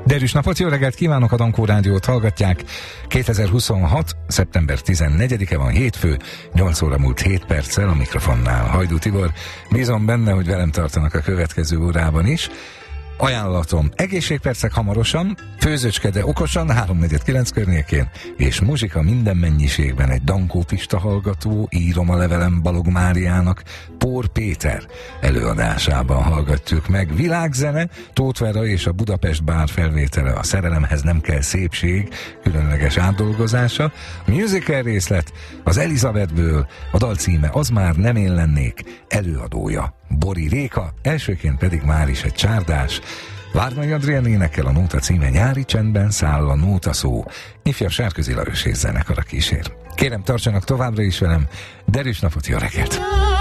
Derűs napot, jó reggelt kívánok, a Dankó Rádiót hallgatják. 2026. szeptember 14-e van, hétfő, 8 óra múlt 7 perccel, a mikrofonnál Hajdú Tibor. Bízom benne, hogy velem tartanak a következő órában is. Ajánlatom: egészségpercek hamarosan, főzőcske de okosan, 3:49 környékén, és muzsika minden mennyiségben. Egy Dankó Pista hallgató, írom a levelem Balog Máriának, Pór Péter előadásában hallgatjuk meg. Világzene, Tóth Vera és a Budapest Bár felvétele, a Szerelemhez nem kell szépség különleges átdolgozása. Musical részlet az Elizabethből, a dal címe Az már nem én lennék, előadója Bori Réka, elsőként pedig már is egy csárdás. Várnai Adrián énekel, a nóta címe Nyári csendben száll a nótaszó. Ifjabb Sárközi Lajos és zenekar a kísér. Kérem, tartsanak továbbra is velem, derűs napot, jó reggelt!